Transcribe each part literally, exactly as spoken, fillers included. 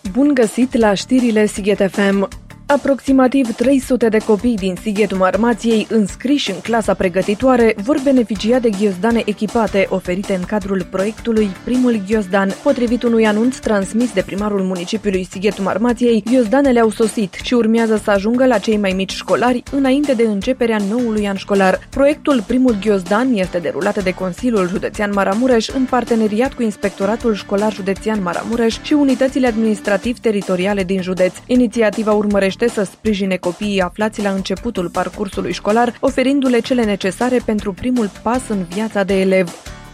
Bun găsit la știrile Sighet F M! Aproximativ trei sute de copii din Sighetul Marmației, înscriși în clasa pregătitoare, vor beneficia de ghiozdane echipate oferite în cadrul proiectului Primul Ghiozdan. Potrivit unui anunț transmis de primarul municipiului Sighetul Marmației, ghiozdanele au sosit și urmează să ajungă la cei mai mici școlari înainte de începerea noului an școlar. Proiectul Primul Ghiozdan este derulat de Consiliul Județean Maramureș în parteneriat cu Inspectoratul Școlar Județean Maramureș și unitățile administrativ-teritoriale din județ. Inițiativa urmărește să sprijine copiii aflați la începutul parcursului școlar, oferindu-le cele necesare pentru primul pas în viața de elev.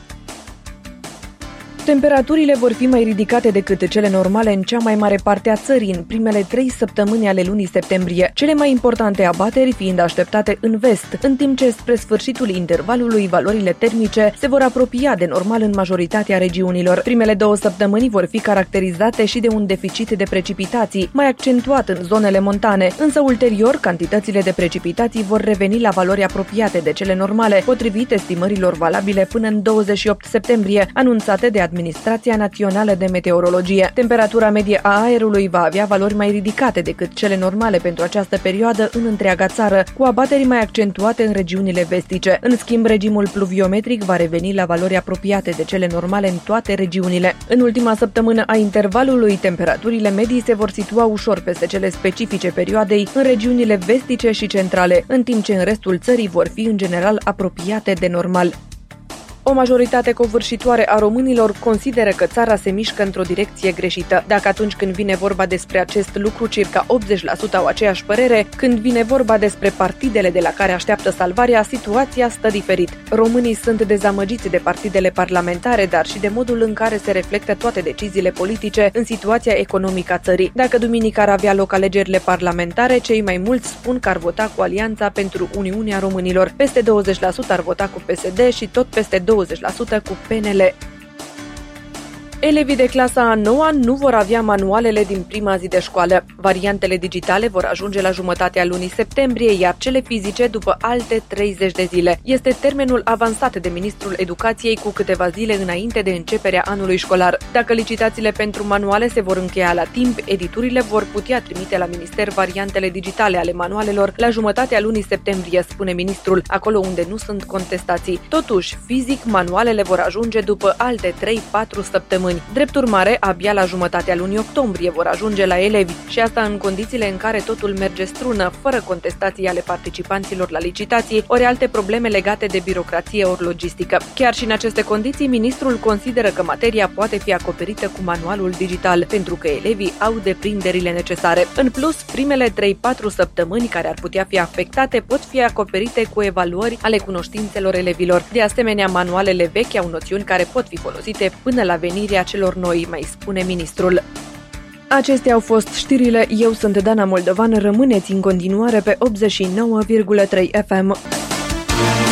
Temperaturile vor fi mai ridicate decât cele normale în cea mai mare parte a țării în primele trei săptămâni ale lunii septembrie, cele mai importante abateri fiind așteptate în vest, în timp ce spre sfârșitul intervalului valorile termice se vor apropia de normal în majoritatea regiunilor. Primele două săptămâni vor fi caracterizate și de un deficit de precipitații, mai accentuat în zonele montane, însă ulterior cantitățile de precipitații vor reveni la valori apropiate de cele normale, potrivit estimărilor valabile până în douăzeci și opt septembrie, anunțate de Administrația Națională de Meteorologie. Temperatura medie a aerului va avea valori mai ridicate decât cele normale pentru această perioadă în întreaga țară, cu abateri mai accentuate în regiunile vestice. În schimb, regimul pluviometric va reveni la valori apropiate de cele normale în toate regiunile. În ultima săptămână a intervalului, temperaturile medii se vor situa ușor peste cele specifice perioadei în regiunile vestice și centrale, în timp ce în restul țării vor fi în general apropiate de normal. O majoritate covârșitoare a românilor consideră că țara se mișcă într-o direcție greșită. Dacă atunci când vine vorba despre acest lucru, circa optzeci la sută au aceeași părere, când vine vorba despre partidele de la care așteaptă salvarea, situația stă diferit. Românii sunt dezamăgiți de partidele parlamentare, dar și de modul în care se reflectă toate deciziile politice în situația economică a țării. Dacă duminică ar avea loc alegerile parlamentare, cei mai mulți spun că ar vota cu Alianța pentru Uniunea Românilor. Peste douăzeci la sută ar vota cu P S D și tot peste douăzeci la sută cu P N L. Elevii de clasa a noua nu vor avea manualele din prima zi de școală. Variantele digitale vor ajunge la jumătatea lunii septembrie, iar cele fizice după alte treizeci de zile. Este termenul avansat de Ministrul Educației cu câteva zile înainte de începerea anului școlar. Dacă licitațiile pentru manuale se vor încheia la timp, editurile vor putea trimite la minister variantele digitale ale manualelor la jumătatea lunii septembrie, spune ministrul, acolo unde nu sunt contestații. Totuși, fizic, manualele vor ajunge după alte trei patru săptămâni. Drept urmare, abia la jumătatea lunii octombrie vor ajunge la elevi și asta în condițiile în care totul merge strună, fără contestații ale participanților la licitații, ori alte probleme legate de birocrație ori logistică. Chiar și în aceste condiții, ministrul consideră că materia poate fi acoperită cu manualul digital, pentru că elevii au deprinderile necesare. În plus, primele trei patru săptămâni care ar putea fi afectate pot fi acoperite cu evaluări ale cunoștințelor elevilor. De asemenea, manualele vechi au noțiuni care pot fi folosite până la venirea celor noi, mai spune ministrul. Acestea au fost știrile. Eu sunt Dana Moldovan. Rămâneți în continuare pe optzeci și nouă virgulă trei F M.